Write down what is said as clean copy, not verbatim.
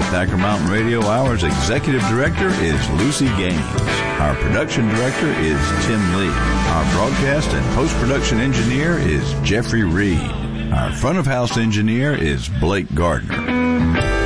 Thacker Mountain Radio Hour's Executive Director is Lucy Gaines. Our Production Director is Tim Lee. Our Broadcast and Post-Production Engineer is Jeffrey Reed. Our Front of House Engineer is Blake Gardner.